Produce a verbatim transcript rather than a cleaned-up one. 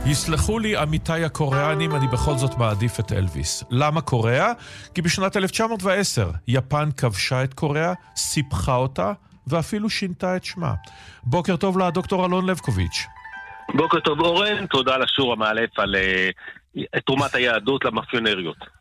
יסלחו לי עמיתי הקוריאנים, אני בכל זאת מעדיף את אלוויס. למה קוריאה? כי בשנת אלף תשע מאות ועשר יפן כבשה את קוריאה, סיפחה אותה ואפילו שינתה את שמה. בוקר טוב לדוקטור אלון לבקוביץ'. בוקר טוב אורן, תודה על השיעור המאלף על uh, תרומת היהדות למאפיונריות.